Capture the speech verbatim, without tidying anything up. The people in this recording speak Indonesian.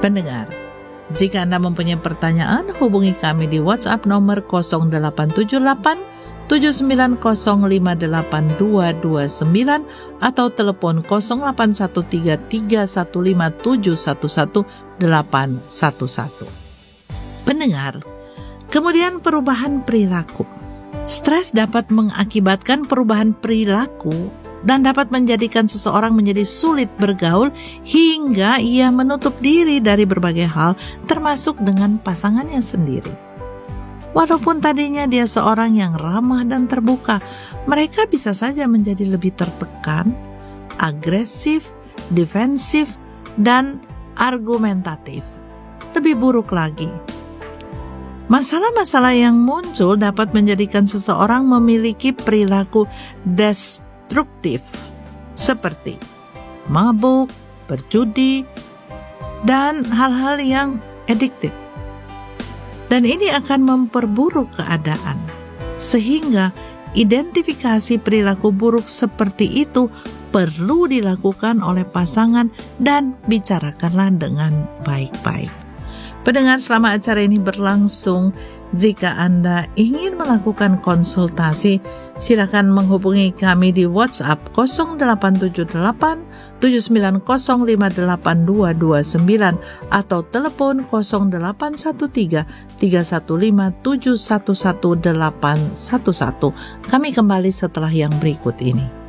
Pendengar, jika Anda mempunyai pertanyaan, hubungi kami di WhatsApp nomor nol delapan tujuh delapan tujuh sembilan nol lima delapan dua dua sembilan atau telepon nol delapan satu tiga tiga satu lima tujuh satu satu delapan satu satu. Pendengar, kemudian perubahan perilaku. Stres dapat mengakibatkan perubahan perilaku dan dapat menjadikan seseorang menjadi sulit bergaul hingga ia menutup diri dari berbagai hal, termasuk dengan pasangannya sendiri. Walaupun tadinya dia seorang yang ramah dan terbuka, mereka bisa saja menjadi lebih tertekan, agresif, defensif, dan argumentatif. Lebih buruk lagi, masalah-masalah yang muncul dapat menjadikan seseorang memiliki perilaku destruktif, seperti mabuk, berjudi, dan hal-hal yang adiktif. Dan ini akan memperburuk keadaan, sehingga identifikasi perilaku buruk seperti itu perlu dilakukan oleh pasangan dan bicarakanlah dengan baik-baik. Pendengar, selama acara ini berlangsung, jika Anda ingin melakukan konsultasi, silakan menghubungi kami di WhatsApp nol delapan tujuh delapan tujuh sembilan nol lima delapan dua dua sembilan atau telepon nol delapan satu tiga tiga satu lima tujuh satu satu delapan satu satu. Kami kembali setelah yang berikut ini.